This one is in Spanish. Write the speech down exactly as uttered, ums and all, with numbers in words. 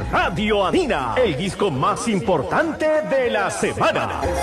Radio Andina, el disco más importante de la semana.